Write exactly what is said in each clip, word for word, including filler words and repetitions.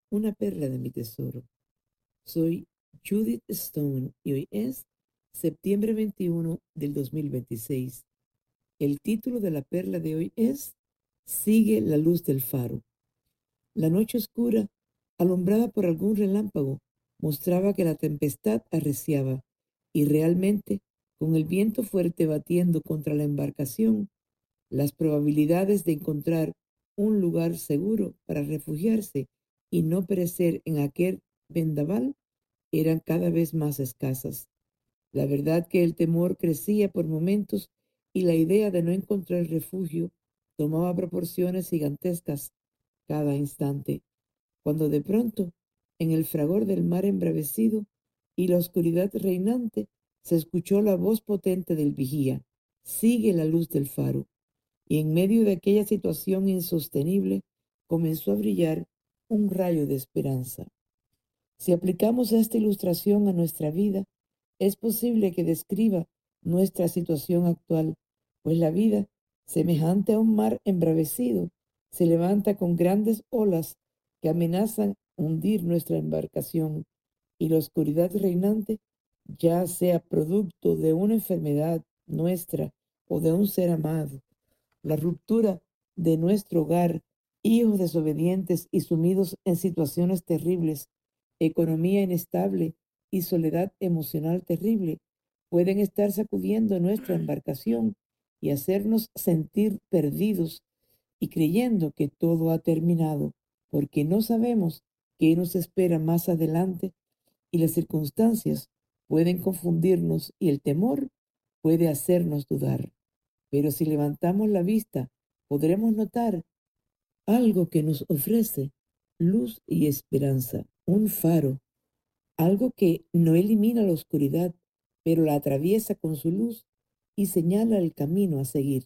una perla de mi tesoro. Soy Judith Stone y hoy es septiembre veintiuno del dos mil veintiséis. El título de la perla de hoy es Sigue la luz del faro. La noche oscura, alumbrada por algún relámpago, mostraba que la tempestad arreciaba, y realmente, con el viento fuerte batiendo contra la embarcación, las probabilidades de encontrar un lugar seguro para refugiarse y no perecer en aquel vendaval eran cada vez más escasas. La verdad que el temor crecía por momentos y la idea de no encontrar refugio tomaba proporciones gigantescas cada instante, cuando de pronto, en el fragor del mar embravecido y la oscuridad reinante, se escuchó la voz potente del vigía: «Sigue la luz del faro». Y en medio de aquella situación insostenible comenzó a brillar un rayo de esperanza. Si aplicamos esta ilustración a nuestra vida, es posible que describa nuestra situación actual, pues la vida, semejante a un mar embravecido, se levanta con grandes olas que amenazan hundir nuestra embarcación, y la oscuridad reinante, ya sea producto de una enfermedad nuestra o de un ser amado, la ruptura de nuestro hogar, hijos desobedientes y sumidos en situaciones terribles, economía inestable y soledad emocional terrible, pueden estar sacudiendo nuestra embarcación y hacernos sentir perdidos y creyendo que todo ha terminado, porque no sabemos qué nos espera más adelante, y las circunstancias pueden confundirnos y el temor puede hacernos dudar. Pero si levantamos la vista, podremos notar algo que nos ofrece luz y esperanza, un faro, algo que no elimina la oscuridad, pero la atraviesa con su luz y señala el camino a seguir.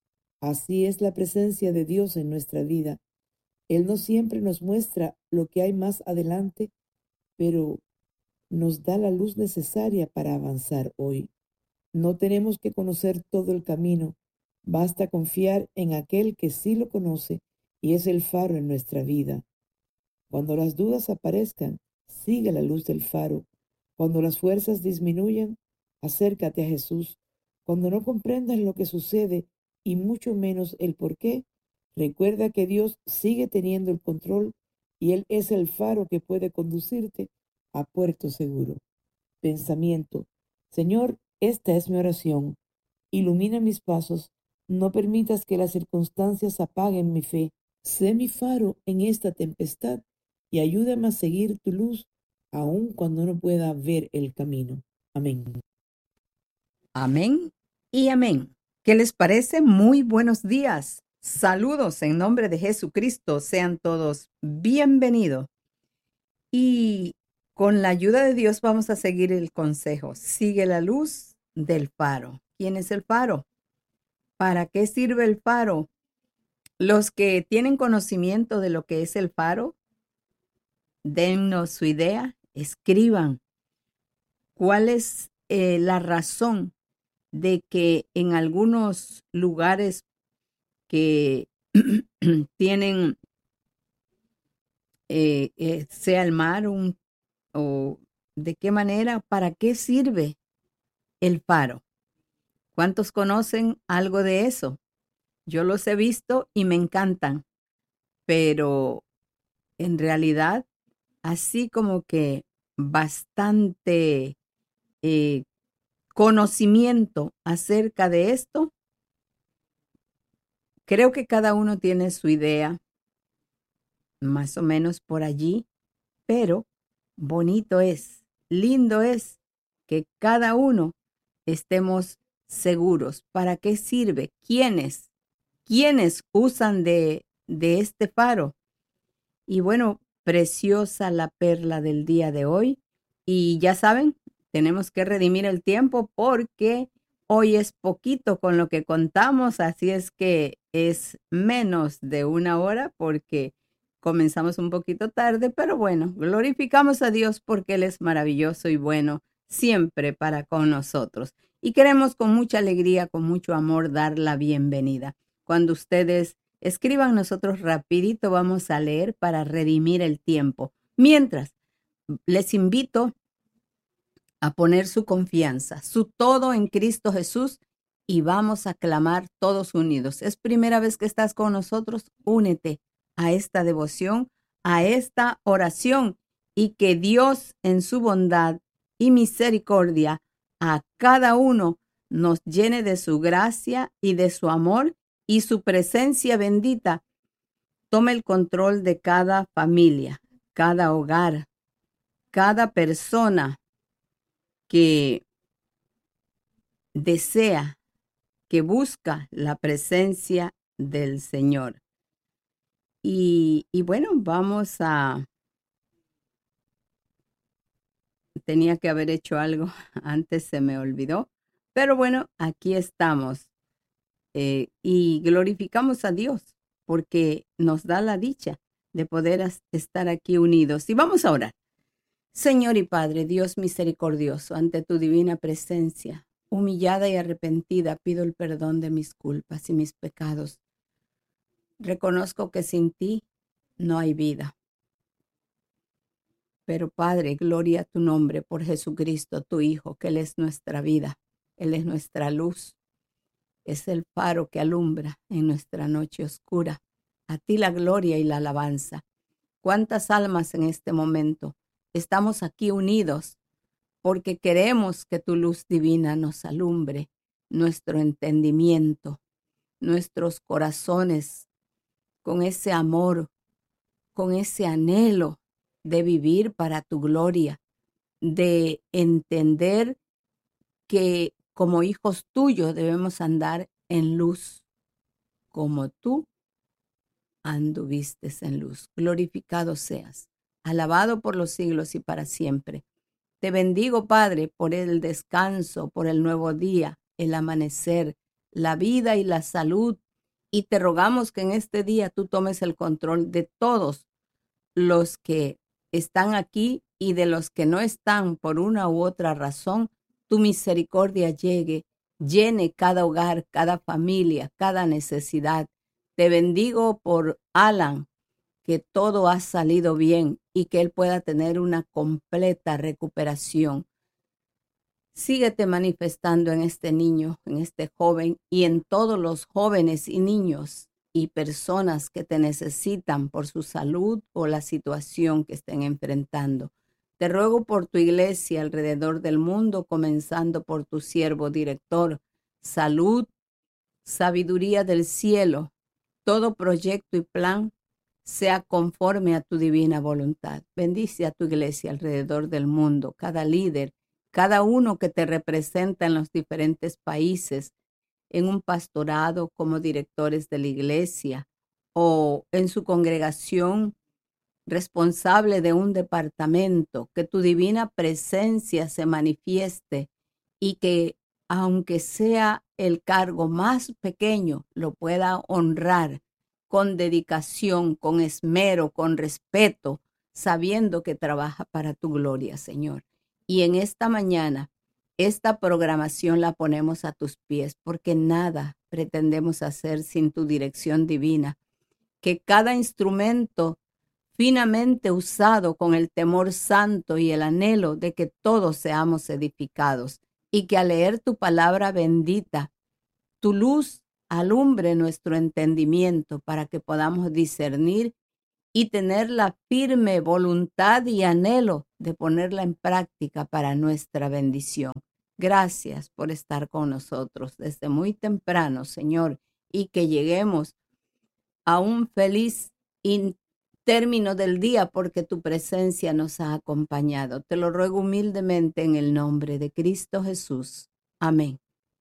Así es la presencia de Dios en nuestra vida. Él no siempre nos muestra lo que hay más adelante, pero nos da la luz necesaria para avanzar hoy. No tenemos que conocer todo el camino, basta confiar en aquel que sí lo conoce y es el faro en nuestra vida. Cuando las dudas aparezcan, sigue la luz del faro. Cuando las fuerzas disminuyan, acércate a Jesús. Cuando no comprendas lo que sucede y mucho menos el por qué, recuerda que Dios sigue teniendo el control y Él es el faro que puede conducirte a puerto seguro. Pensamiento: Señor, esta es mi oración. Ilumina mis pasos. No permitas que las circunstancias apaguen mi fe. Sé mi faro en esta tempestad y ayúdame a seguir tu luz aun cuando no pueda ver el camino. Amén. Amén y amén. ¿Qué les parece? Muy buenos días. Saludos en nombre de Jesucristo. Sean todos bienvenidos. Y con la ayuda de Dios vamos a seguir el consejo. Sigue la luz del faro. ¿Quién es el faro? ¿Para qué sirve el faro? Los que tienen conocimiento de lo que es el faro, dennos su idea, escriban cuál es eh, la razón de que en algunos lugares que tienen, eh, eh, sea el mar un, o de qué manera, para qué sirve el faro. ¿Cuántos conocen algo de eso? Yo los he visto y me encantan, pero en realidad, así como que bastante eh, conocimiento acerca de esto, creo que cada uno tiene su idea, más o menos por allí, pero bonito es, lindo es que cada uno estemos seguros. ¿Para qué sirve? ¿Quiénes? ¿Quiénes usan de, de este faro? Y bueno, preciosa la perla del día de hoy. Y ya saben, tenemos que redimir el tiempo porque hoy es poquito con lo que contamos, así es que es menos de una hora porque comenzamos un poquito tarde, pero bueno, glorificamos a Dios porque Él es maravilloso y bueno siempre para con nosotros. Y queremos con mucha alegría, con mucho amor dar la bienvenida. Cuando ustedes Escriban, nosotros rapidito vamos a leer para redimir el tiempo. Mientras, les invito a poner su confianza, su todo en Cristo Jesús y vamos a clamar todos unidos. Es primera vez que estás con nosotros, únete a esta devoción, a esta oración y que Dios en su bondad y misericordia a cada uno nos llene de su gracia y de su amor y su presencia bendita. Tome el control de cada familia, cada hogar, cada persona que desea, que busca la presencia del Señor. Y, y bueno, vamos a... Tenía que haber hecho algo, antes se me olvidó, pero bueno, aquí estamos eh, y glorificamos a Dios porque nos da la dicha de poder estar aquí unidos. Y vamos a orar. Señor y Padre, Dios misericordioso, ante tu divina presencia, humillada y arrepentida, pido el perdón de mis culpas y mis pecados. Reconozco que sin ti no hay vida. Pero Padre, gloria a tu nombre por Jesucristo, tu Hijo, que Él es nuestra vida, Él es nuestra luz, es el faro que alumbra en nuestra noche oscura. A ti la gloria y la alabanza. ¿Cuántas almas en este momento estamos aquí unidos porque queremos que tu luz divina nos alumbre nuestro entendimiento, nuestros corazones, con ese amor, con ese anhelo de vivir para tu gloria, de entender que como hijos tuyos debemos andar en luz, como tú anduviste en luz. Glorificado seas, alabado por los siglos y para siempre. Te bendigo, Padre, por el descanso, por el nuevo día, el amanecer, la vida y la salud. Y te rogamos que en este día tú tomes el control de todos los que están aquí y de los que no están por una u otra razón. Tu misericordia llegue, llene cada hogar, cada familia, cada necesidad. Te bendigo por Alan, que todo ha salido bien y que él pueda tener una completa recuperación. Síguete manifestando en este niño, en este joven y en todos los jóvenes y niños y personas que te necesitan por su salud o la situación que estén enfrentando. Te ruego por tu iglesia alrededor del mundo, comenzando por tu siervo director, salud, sabiduría del cielo, todo proyecto y plan sea conforme a tu divina voluntad. Bendice a tu iglesia alrededor del mundo, cada líder, cada uno que te representa en los diferentes países, en un pastorado como directores de la iglesia o en su congregación responsable de un departamento, que tu divina presencia se manifieste y que aunque sea el cargo más pequeño, lo pueda honrar con dedicación, con esmero, con respeto, sabiendo que trabaja para tu gloria, Señor. Y en esta mañana, esta programación la ponemos a tus pies, porque nada pretendemos hacer sin tu dirección divina. Que cada instrumento finamente usado con el temor santo y el anhelo de que todos seamos edificados, y que al leer tu palabra bendita, tu luz alumbre nuestro entendimiento para que podamos discernir y tener la firme voluntad y anhelo de ponerla en práctica para nuestra bendición. Gracias por estar con nosotros desde muy temprano, Señor, y que lleguemos a un feliz término del día porque tu presencia nos ha acompañado. Te lo ruego humildemente en el nombre de Cristo Jesús. Amén.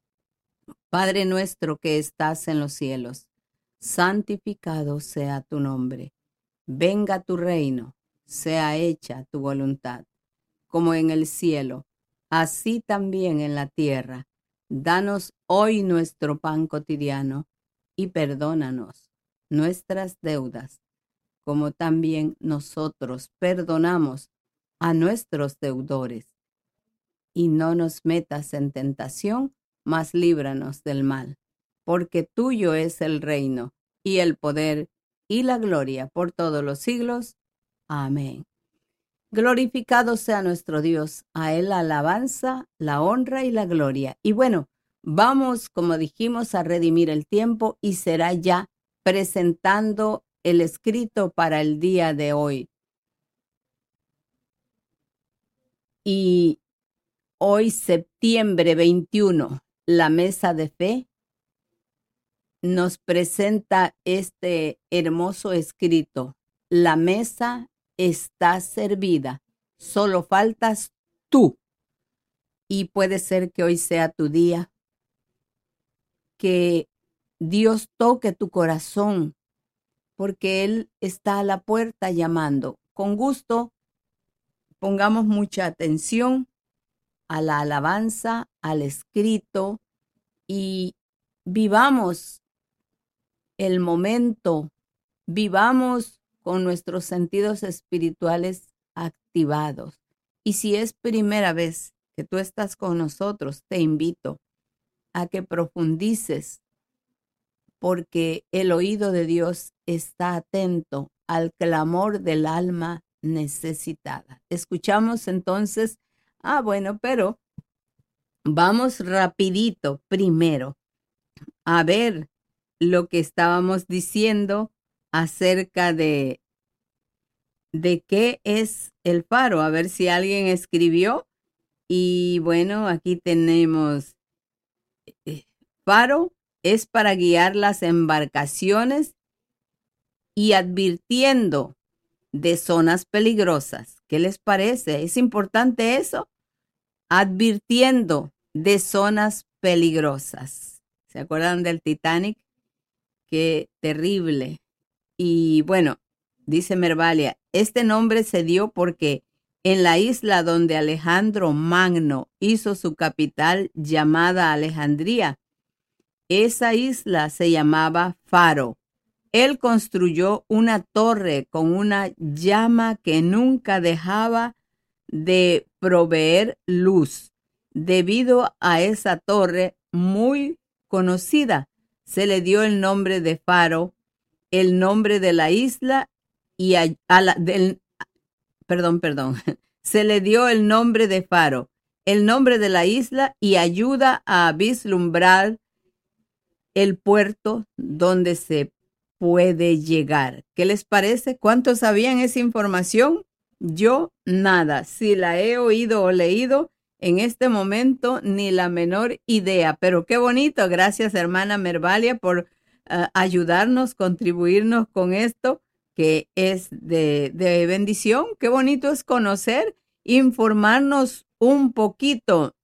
Padre nuestro que estás en los cielos, santificado sea tu nombre. Venga tu reino, sea hecha tu voluntad, como en el cielo, así también en la tierra. Danos hoy nuestro pan cotidiano y perdónanos nuestras deudas, como también nosotros perdonamos a nuestros deudores. Y no nos metas en tentación, mas líbranos del mal, porque tuyo es el reino, y el poder y la gloria por todos los siglos. Amén. Glorificado sea nuestro Dios, a Él la alabanza, la honra y la gloria. Y bueno, vamos, como dijimos, a redimir el tiempo y será ya presentando el escrito para el día de hoy. Y hoy, septiembre veintiuno, la mesa de fe nos presenta este hermoso escrito. La mesa está servida, solo faltas tú. Y puede ser que hoy sea tu día, que Dios toque tu corazón, porque Él está a la puerta llamando. Con gusto, pongamos mucha atención a la alabanza, al escrito, y vivamos el momento, vivamos con nuestros sentidos espirituales activados. Y si es primera vez que tú estás con nosotros, te invito a que profundices, porque el oído de Dios está atento al clamor del alma necesitada. Escuchamos entonces, ah, bueno, pero vamos rapidito primero a ver lo que estábamos diciendo acerca de, de qué es el faro. A ver si alguien escribió. Y bueno, aquí tenemos eh, faro es para guiar las embarcaciones y advirtiendo de zonas peligrosas. ¿Qué les parece? ¿Es importante eso? Advirtiendo de zonas peligrosas. ¿Se acuerdan del Titanic? Qué terrible. Y bueno, dice Mervalia, este nombre se dio porque en la isla donde Alejandro Magno hizo su capital llamada Alejandría, esa isla se llamaba Faro. Él construyó una torre con una llama que nunca dejaba de proveer luz. Debido a esa torre muy conocida, se le dio el nombre de Faro, el nombre de la isla y a, a la, del, perdón, perdón, se le dio el nombre de Faro, el nombre de la isla y ayuda a vislumbrar el puerto donde se puede llegar. ¿Qué les parece? ¿Cuántos sabían esa información? Yo nada. Si la he oído o leído en este momento, ni la menor idea. Pero qué bonito. Gracias, hermana Mervalia, por uh, ayudarnos, contribuirnos con esto, que es de, de bendición. Qué bonito es conocer, informarnos un poquito.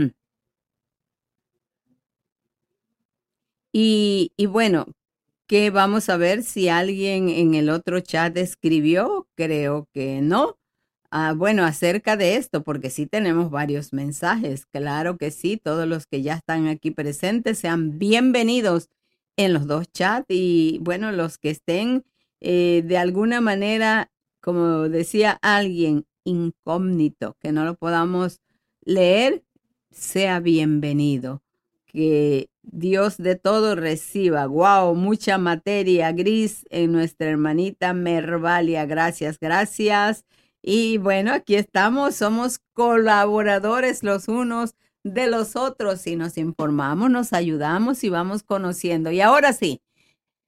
Y, y bueno, que vamos a ver si alguien en el otro chat escribió, creo que no. Ah, bueno, acerca de esto, porque sí tenemos varios mensajes, claro que sí, todos los que ya están aquí presentes sean bienvenidos en los dos chats y bueno, los que estén eh, de alguna manera, como decía alguien, incógnito, que no lo podamos leer, sea bienvenido. Que Dios de todo reciba. Wow, mucha materia gris en nuestra hermanita Mervalia. Gracias, gracias. Y bueno, aquí estamos, somos colaboradores los unos de los otros y nos informamos, nos ayudamos y vamos conociendo. Y ahora sí,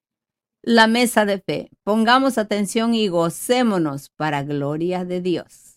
la mesa de fe. Pongamos atención y gocémonos para gloria de Dios.